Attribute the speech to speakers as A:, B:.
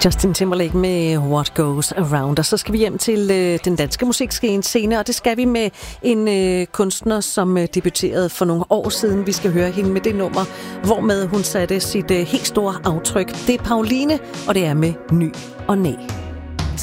A: Justin Timberlake med What Goes Around. Og så skal vi hjem til den danske musikscene senere, og det skal vi med en kunstner, som debuterede for nogle år siden. Vi skal høre hende med det nummer, hvormed hun satte sit helt store aftryk. Det er Pauline, og det er med Ny og Næ.